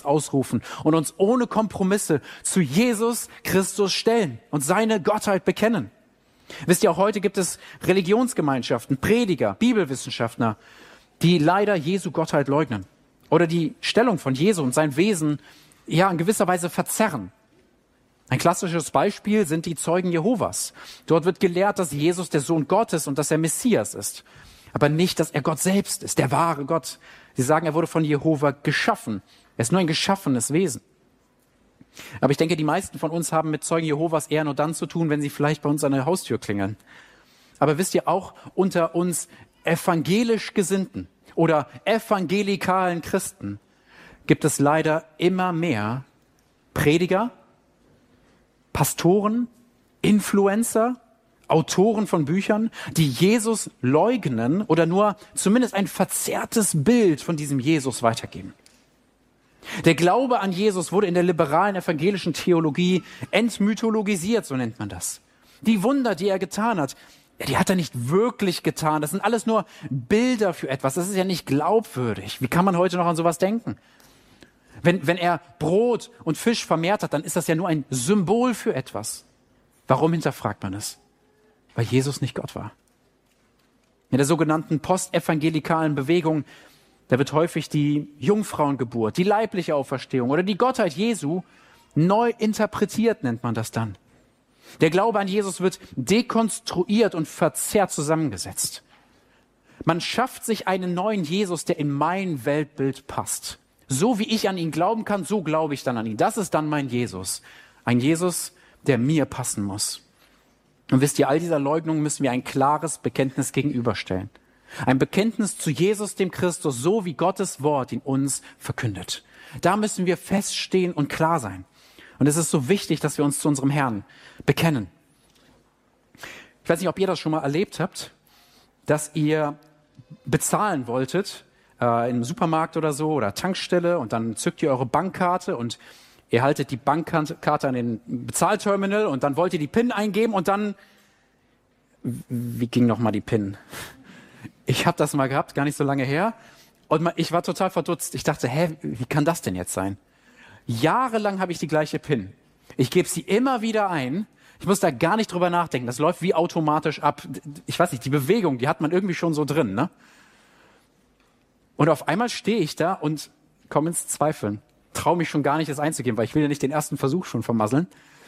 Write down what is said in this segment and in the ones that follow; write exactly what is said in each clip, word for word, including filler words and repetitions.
ausrufen und uns ohne Kompromisse zu Jesus Christus stellen und seine Gottheit bekennen. Wisst ihr, auch heute gibt es Religionsgemeinschaften, Prediger, Bibelwissenschaftler, die leider Jesu Gottheit leugnen oder die Stellung von Jesu und sein Wesen ja in gewisser Weise verzerren. Ein klassisches Beispiel sind die Zeugen Jehovas. Dort wird gelehrt, dass Jesus der Sohn Gottes und dass er Messias ist. Aber nicht, dass er Gott selbst ist, der wahre Gott. Sie sagen, er wurde von Jehova geschaffen. Er ist nur ein geschaffenes Wesen. Aber ich denke, die meisten von uns haben mit Zeugen Jehovas eher nur dann zu tun, wenn sie vielleicht bei uns an der Haustür klingeln. Aber wisst ihr, auch unter uns evangelisch Gesinnten oder evangelikalen Christen gibt es leider immer mehr Prediger, Pastoren, Influencer, Autoren von Büchern, die Jesus leugnen oder nur zumindest ein verzerrtes Bild von diesem Jesus weitergeben. Der Glaube an Jesus wurde in der liberalen evangelischen Theologie entmythologisiert, so nennt man das. Die Wunder, die er getan hat, die hat er nicht wirklich getan. Das sind alles nur Bilder für etwas. Das ist ja nicht glaubwürdig. Wie kann man heute noch an sowas denken? Wenn, wenn er Brot und Fisch vermehrt hat, dann ist das ja nur ein Symbol für etwas. Warum hinterfragt man es? Weil Jesus nicht Gott war. In der sogenannten postevangelikalen Bewegung, da wird häufig die Jungfrauengeburt, die leibliche Auferstehung oder die Gottheit Jesu neu interpretiert, nennt man das dann. Der Glaube an Jesus wird dekonstruiert und verzerrt zusammengesetzt. Man schafft sich einen neuen Jesus, der in mein Weltbild passt. So wie ich an ihn glauben kann, so glaube ich dann an ihn. Das ist dann mein Jesus. Ein Jesus, der mir passen muss. Und wisst ihr, all dieser Leugnungen müssen wir ein klares Bekenntnis gegenüberstellen. Ein Bekenntnis zu Jesus, dem Christus, so wie Gottes Wort ihn uns verkündet. Da müssen wir feststehen und klar sein. Und es ist so wichtig, dass wir uns zu unserem Herrn bekennen. Ich weiß nicht, ob ihr das schon mal erlebt habt, dass ihr bezahlen wolltet, äh, im Supermarkt oder so oder Tankstelle, und dann zückt ihr eure Bankkarte und ihr haltet die Bankkarte an den Bezahlterminal und dann wollt ihr die PIN eingeben und dann, wie ging nochmal die PIN? Ich habe das mal gehabt, gar nicht so lange her, und ich war total verdutzt. Ich dachte, hä, wie kann das denn jetzt sein? Jahrelang habe ich die gleiche PIN. Ich gebe sie immer wieder ein. Ich muss da gar nicht drüber nachdenken. Das läuft wie automatisch ab. Ich weiß nicht, die Bewegung, die hat man irgendwie schon so drin, ne? Und auf einmal stehe ich da und komme ins Zweifeln. Traue mich schon gar nicht, das einzugeben, weil ich will ja nicht den ersten Versuch schon vermasseln.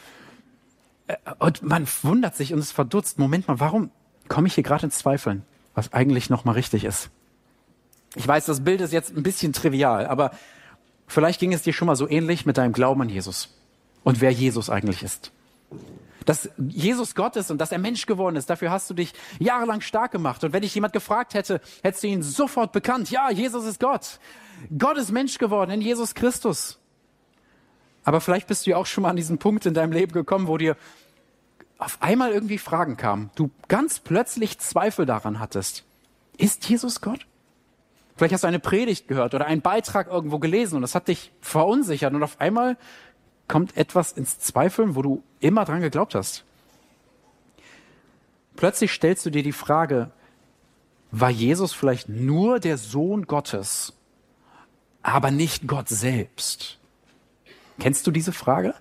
Und man wundert sich und ist verdutzt. Moment mal, warum komme ich hier gerade ins Zweifeln? Was eigentlich nochmal richtig ist. Ich weiß, das Bild ist jetzt ein bisschen trivial, aber vielleicht ging es dir schon mal so ähnlich mit deinem Glauben an Jesus und wer Jesus eigentlich ist. Dass Jesus Gott ist und dass er Mensch geworden ist, dafür hast du dich jahrelang stark gemacht. Und wenn dich jemand gefragt hätte, hättest du ihn sofort bekannt. Ja, Jesus ist Gott. Gott ist Mensch geworden in Jesus Christus. Aber vielleicht bist du ja auch schon mal an diesen Punkt in deinem Leben gekommen, wo dir auf einmal irgendwie Fragen kamen. Du ganz plötzlich Zweifel daran hattest. Ist Jesus Gott? Vielleicht hast du eine Predigt gehört oder einen Beitrag irgendwo gelesen und das hat dich verunsichert und auf einmal kommt etwas ins Zweifeln, wo du immer dran geglaubt hast. Plötzlich stellst du dir die Frage, war Jesus vielleicht nur der Sohn Gottes, aber nicht Gott selbst? Kennst du diese Frage?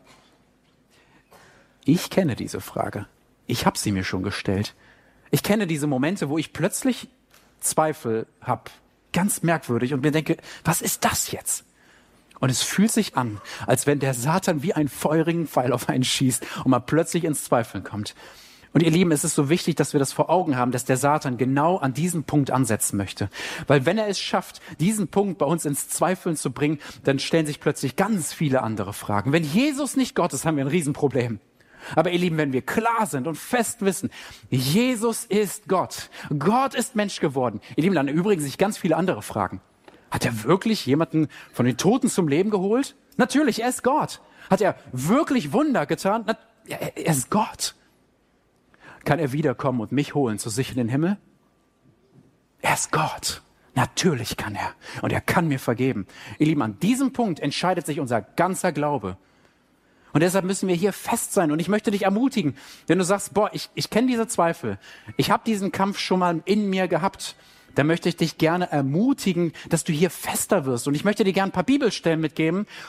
Ich kenne diese Frage. Ich habe sie mir schon gestellt. Ich kenne diese Momente, wo ich plötzlich Zweifel habe, ganz merkwürdig, und mir denke, was ist das jetzt? Und es fühlt sich an, als wenn der Satan wie einen feurigen Pfeil auf einen schießt und man plötzlich ins Zweifeln kommt. Und ihr Lieben, es ist so wichtig, dass wir das vor Augen haben, dass der Satan genau an diesem Punkt ansetzen möchte. Weil wenn er es schafft, diesen Punkt bei uns ins Zweifeln zu bringen, dann stellen sich plötzlich ganz viele andere Fragen. Wenn Jesus nicht Gott ist, haben wir ein Riesenproblem. Aber ihr Lieben, wenn wir klar sind und fest wissen, Jesus ist Gott, Gott ist Mensch geworden, ihr Lieben, dann erübrigen sich ganz viele andere Fragen. Hat er wirklich jemanden von den Toten zum Leben geholt? Natürlich, er ist Gott. Hat er wirklich Wunder getan? Na, er, er ist Gott. Kann er wiederkommen und mich holen zu sich in den Himmel? Er ist Gott. Natürlich kann er. Und er kann mir vergeben. Ihr Lieben, an diesem Punkt entscheidet sich unser ganzer Glaube. Und deshalb müssen wir hier fest sein. Und ich möchte dich ermutigen, wenn du sagst, boah, ich, ich kenne diese Zweifel. Ich habe diesen Kampf schon mal in mir gehabt. Dann möchte ich dich gerne ermutigen, dass du hier fester wirst. Und ich möchte dir gerne ein paar Bibelstellen mitgeben,